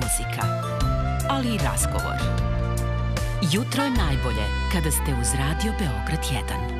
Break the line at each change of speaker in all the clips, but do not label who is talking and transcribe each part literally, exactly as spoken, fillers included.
muzika, ali i razgovor. Jutro je najbolje kada ste uz Radio Beograd jedan.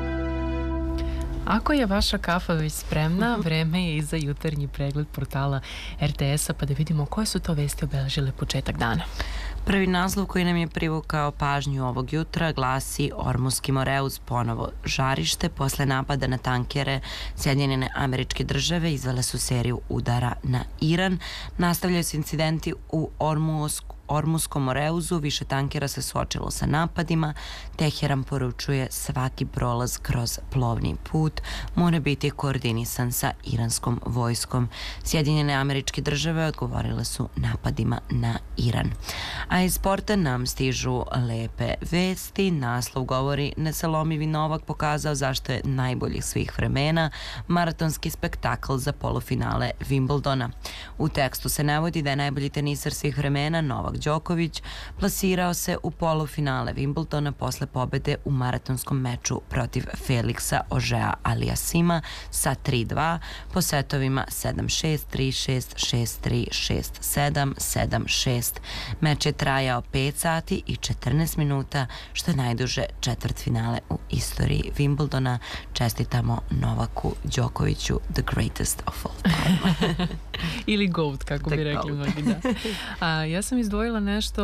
Ako je vaša kafa već spremna, vreme je i za jutarnji pregled portala er te es-a, pa da vidimo koje su to vesti obeležile početak dana.
Prvi naslov koji nam je privukao pažnju ovog jutra glasi: Ormuski Moreus ponovo žarište. Posle napada na tankere, Sjedinjene Američke Države izvele su seriju udara na Iran. Nastavljaju se incidenti u Ormusku Ormuskom Moreuzu, više tankera se suočilo sa napadima. Teheran poručuje svaki prolaz kroz plovni put mora biti koordinisan sa iranskom vojskom. Sjedinjene Američke Države odgovorile su napadima na Iran. A iz sporta nam stižu lepe vesti. Naslov govori: Nesalomivi Novak pokazao zašto je najboljih svih vremena, maratonski spektakl za polufinale Wimbledona. U tekstu se navodi da je najbolji tenisar svih vremena Novak Đoković plasirao se u polufinale Wimbledona posle pobede u maratonskom meču protiv Feliksa Ožea Aliasima sa tri dva po setovima sedam šest, tri šest, šest tri, šest sedam, sedam šest. Meč je trajao pet sati i četrnaest minuta, što je najduže četvrtfinale u istoriji Wimbledona. Čestitamo Novaku Đokoviću, the greatest of all time.
Ili GOAT, kako bi rekli mnogi, da. A, ja sam izdvojila nešto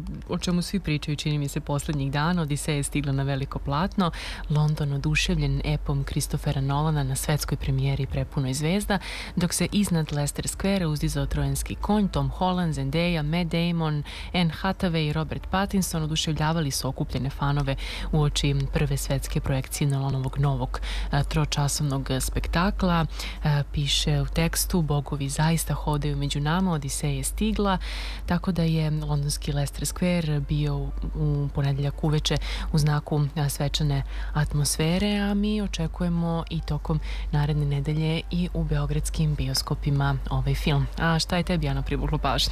o čemu svi pričaju, čini mi se, poslednjih dana. Odiseja je stigla na veliko platno. London oduševljen epom Christophera Nolana na svetskoj premijeri prepunoj zvezda, dok se iznad Leicester Square uzdizao trojanski konj. Tom Holland, Zendaya, Matt Damon, Anne Hathaway i Robert Pattinson oduševljavali su okupljene fanove uoči prve svetske projekcije Nolanovog novog a, tročasovnog spektakla. A, piše u tekstu: bogovi zaista hodaju među nama, Odiseja je stigla, tako da je londonski Leicester Square bio u ponedeljak uveče u znaku svečane atmosfere, a mi očekujemo i tokom naredne nedelje i u beogradskim bioskopima ovaj film. A šta je tebi, Ana, privuklo pažnju?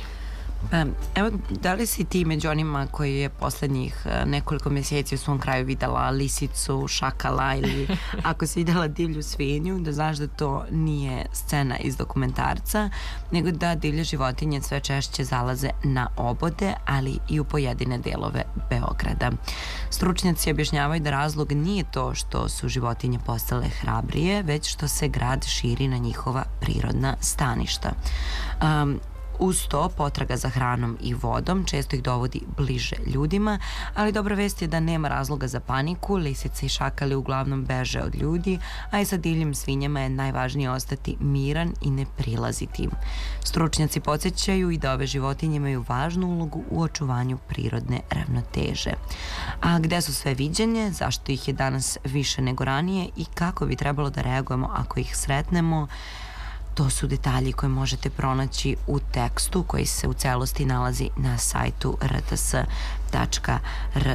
Evo, da li si ti među onima koji je poslednjih nekoliko mjeseci u svom kraju videla lisicu, šakala ili ako si videla divlju svinju, da znaš da to nije scena iz dokumentarca, nego da divlje životinje sve češće zalaze na obode, ali i u pojedine delove Beograda. Stručnjaci objašnjavaju da razlog nije to što su životinje postale hrabrije, već što se grad širi na njihova prirodna staništa. Um, Uz to, potraga za hranom i vodom često ih dovodi bliže ljudima, ali dobra vest je da nema razloga za paniku. Lisice i šakali uglavnom beže od ljudi, a i sa divljim svinjama je najvažnije ostati miran i ne prilaziti im. Stručnjaci podsjećaju i da ove životinje imaju važnu ulogu u očuvanju prirodne ravnoteže. A gde su sve viđenje, zašto ih je danas više nego ranije i kako bi trebalo da reagujemo ako ih sretnemo? To su detalji koje možete pronaći u tekstu koji se u celosti nalazi na sajtu r t s tačka r